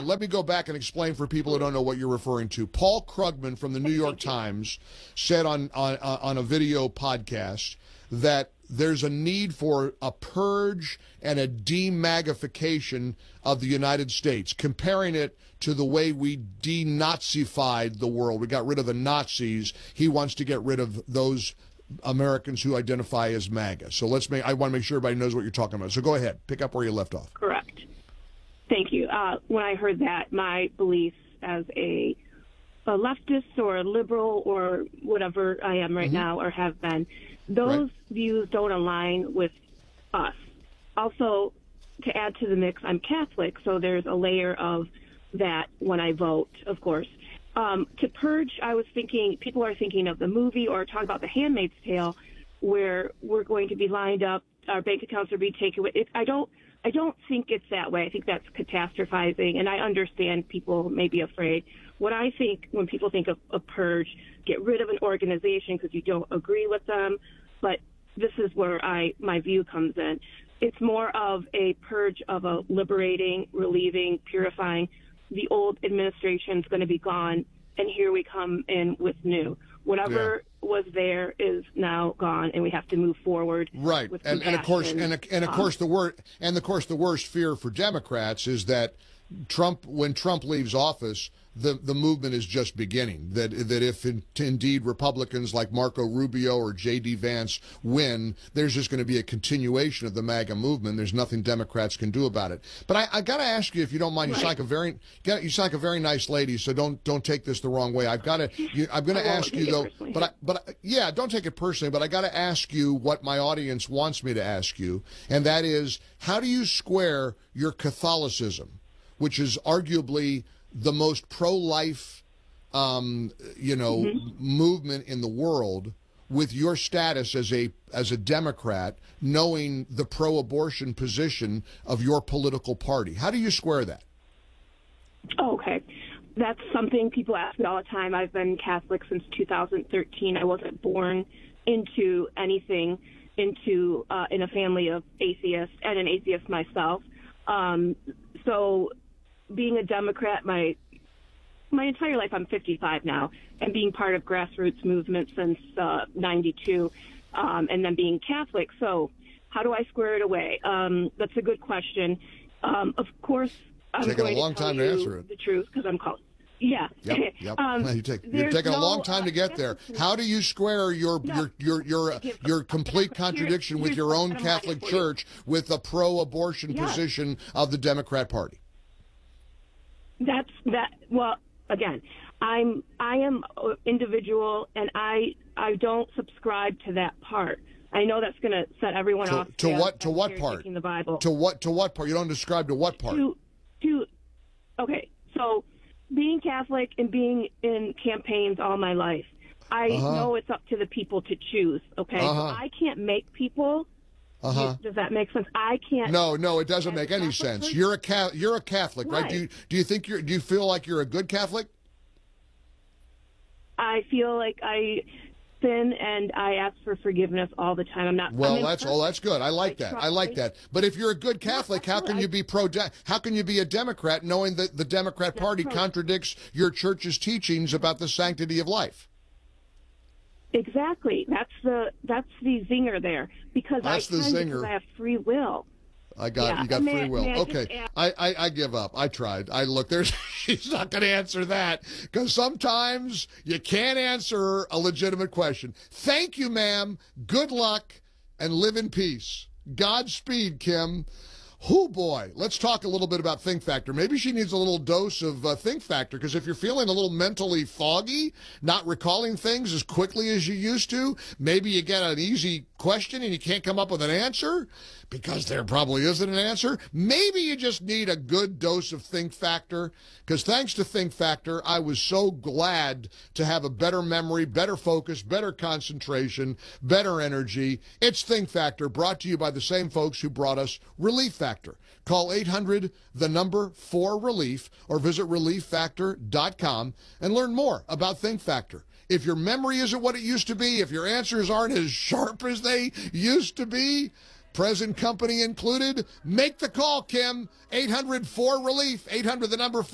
let me go back and explain for people who don't know what you're referring to. Paul Krugman from the New York Times said on a video podcast that there's a need for a purge and a demagnification of the United States, comparing it to the way we denazified the world. We got rid of the Nazis. He wants to get rid of those Americans who identify as MAGA. So I want to make sure everybody knows what you're talking about. So go ahead, pick up where you left off. Correct. Thank you. When I heard that, my beliefs as a leftist or a liberal or whatever I am right now or have been, those views don't align with us. Also, to add to the mix, I'm Catholic, so there's a layer of that when I vote, of course. To purge, I was thinking, people are thinking of the movie or talking about The Handmaid's Tale, where we're going to be lined up, our bank accounts are being taken away. I don't think it's that way. I think that's catastrophizing, and I understand people may be afraid. What I think when people think of a purge, get rid of an organization because you don't agree with them, but this is where my view comes in. It's more of a purge of a liberating, relieving, purifying. The old administration is going to be gone, and here we come in with new. Whatever was there is now gone, and we have to move forward. Right, and of course, the worst fear for Democrats is that when Trump leaves office, the movement is just beginning. That if indeed Republicans like Marco Rubio or J.D. Vance win, there's just going to be a continuation of the MAGA movement. There's nothing Democrats can do about it. But I got to ask you, if you don't mind, you sound like a very nice lady, so don't take this the wrong way. I'm going to ask you though, don't take it personally. But I got to ask you what my audience wants me to ask you, and that is, how do you square your Catholicism, which is arguably the most pro-life, movement in the world, with your status as a Democrat, knowing the pro-abortion position of your political party? How do you square that? Okay. That's something people ask me all the time. I've been Catholic since 2013. I wasn't born into anything, in a family of atheists, and an atheist myself. So being a Democrat, my entire life, I'm 55 now, and being part of grassroots movement since 92, and then being Catholic. So how do I square it away? That's a good question. Of course, I'm going to tell you the truth because I'm called. Yeah. Yep. You're taking a long time to get there. How do you square your complete contradiction with your own Catholic Church with the pro-abortion position of the Democrat Party? Well, again, I am an individual, and I don't subscribe to that part. I know that's going to set everyone off. To what part? The Bible. To what part? You don't describe to what part? Okay, so being Catholic and being in campaigns all my life, I know it's up to the people to choose. Okay, I can't make people. Does that make sense? I can't. No, it doesn't make any sense. You're a Catholic, right? Do you feel like you're a good Catholic? I feel like I sin and I ask for forgiveness all the time. I'm not. Well, that's good. I like that. But if you're a good Catholic, how can you be how can you be a Democrat knowing that the Democrat Party contradicts your church's teachings about the sanctity of life? Exactly. That's the zinger there, because because I have free will. You got free will. Okay. I give up. I tried. She's not going to answer that, because sometimes you can't answer a legitimate question. Thank you, ma'am. Good luck and live in peace. Godspeed, Kim. Oh, boy. Let's talk a little bit about Think Factor. Maybe she needs a little dose of Think Factor, because if you're feeling a little mentally foggy, not recalling things as quickly as you used to, maybe you get an easy question and you can't come up with an answer because there probably isn't an answer. Maybe you just need a good dose of Think Factor, because thanks to Think Factor, I was so glad to have a better memory, better focus, better concentration, better energy. It's Think Factor, brought to you by the same folks who brought us Relief Factor. Call 800-4RELIEF or visit relieffactor.com and learn more about Think Factor. If your memory isn't what it used to be, if your answers aren't as sharp as they used to be, present company included, make the call, Kim. 800-4RELIEF, 800 4